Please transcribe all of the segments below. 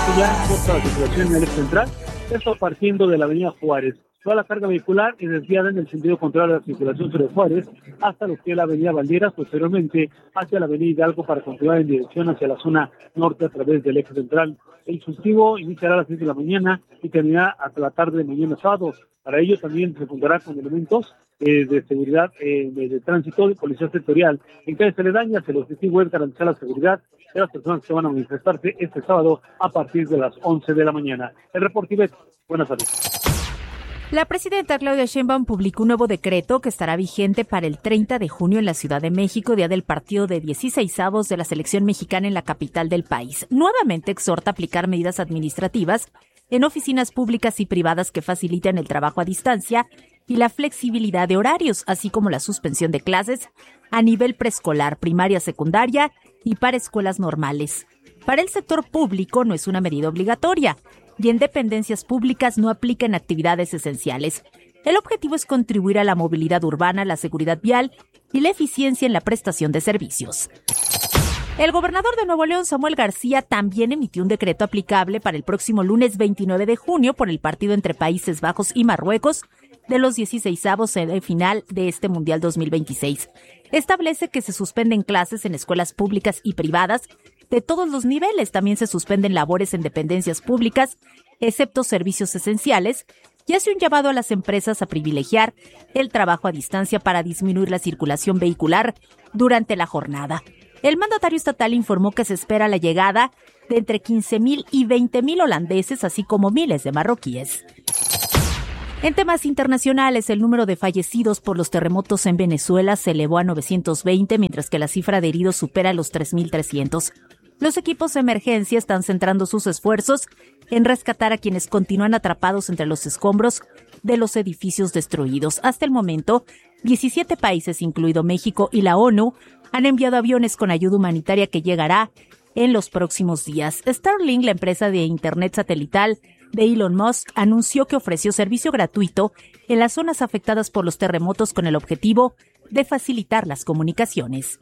ya corta la circulación en el eje central, esto partiendo de la avenida Juárez. Toda la carga vehicular es desviada en el sentido contrario a la circulación sobre Juárez hasta lo que es la avenida Valderas, posteriormente hacia la avenida Hidalgo para continuar en dirección hacia la zona norte a través del eje central. El surtido iniciará a las 6 de la mañana y terminará hasta la tarde de mañana sábado. Para ello también se contará con elementos de seguridad de tránsito de policía sectorial. En calles aledañas, el objetivo es garantizar la seguridad de las personas que van a manifestarse este sábado a partir de las 11 de la mañana. El reporte Ivette, buenas tardes. La presidenta Claudia Sheinbaum publicó un nuevo decreto que estará vigente para el 30 de junio en la Ciudad de México, día del partido de 16avos de la selección mexicana en la capital del país. Nuevamente exhorta a aplicar medidas administrativas en oficinas públicas y privadas que faciliten el trabajo a distancia y la flexibilidad de horarios, así como la suspensión de clases a nivel preescolar, primaria, secundaria y para escuelas normales. Para el sector público no es una medida obligatoria y en dependencias públicas no aplican actividades esenciales. El objetivo es contribuir a la movilidad urbana, la seguridad vial y la eficiencia en la prestación de servicios. El gobernador de Nuevo León, Samuel García, también emitió un decreto aplicable para el próximo lunes 29 de junio por el partido entre Países Bajos y Marruecos de los 16avos de final de este Mundial 2026. Establece que se suspenden clases en escuelas públicas y privadas de todos los niveles. También se suspenden labores en dependencias públicas, excepto servicios esenciales, y hace un llamado a las empresas a privilegiar el trabajo a distancia para disminuir la circulación vehicular durante la jornada. El mandatario estatal informó que se espera la llegada de entre 15,000 y 20,000 holandeses, así como miles de marroquíes. En temas internacionales, el número de fallecidos por los terremotos en Venezuela se elevó a 920, mientras que la cifra de heridos supera los 3,300. Los equipos de emergencia están centrando sus esfuerzos en rescatar a quienes continúan atrapados entre los escombros de los edificios destruidos. Hasta el momento, 17 países, incluido México y la ONU, han enviado aviones con ayuda humanitaria que llegará en los próximos días. Starlink, la empresa de Internet satelital de Elon Musk, anunció que ofreció servicio gratuito en las zonas afectadas por los terremotos con el objetivo de facilitar las comunicaciones.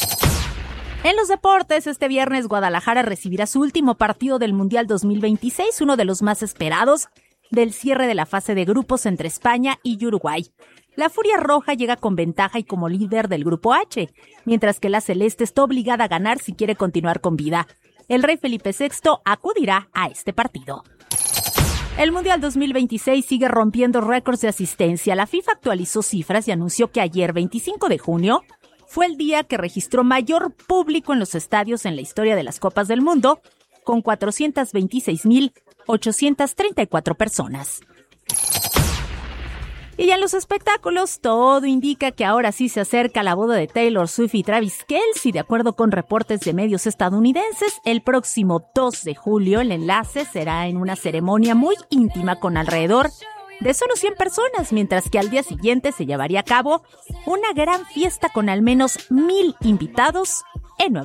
En los deportes, este viernes Guadalajara recibirá su último partido del Mundial 2026, uno de los más esperados del cierre de la fase de grupos entre España y Uruguay. La Furia Roja llega con ventaja y como líder del Grupo H, mientras que la Celeste está obligada a ganar si quiere continuar con vida. El rey Felipe VI acudirá a este partido. El Mundial 2026 sigue rompiendo récords de asistencia. La FIFA actualizó cifras y anunció que ayer, 25 de junio, fue el día que registró mayor público en los estadios en la historia de las Copas del Mundo, con 426,834 personas. Y ya en los espectáculos, todo indica que ahora sí se acerca la boda de Taylor Swift y Travis Kelce. De acuerdo con reportes de medios estadounidenses, el próximo 2 de julio el enlace será en una ceremonia muy íntima con alrededor de solo 100 personas, mientras que al día siguiente se llevaría a cabo una gran fiesta con al menos 1,000 invitados